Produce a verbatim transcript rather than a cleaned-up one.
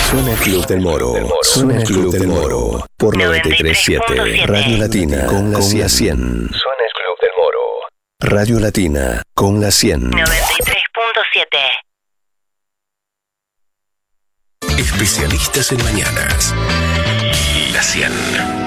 Suena el Club del Moro. Suena el Club del Moro. Por noventa y tres punto siete. Radio Latina con la cien. Suena el Club del Moro. Radio Latina con la cien. noventa y tres punto siete. Especialistas en mañanas. La cien.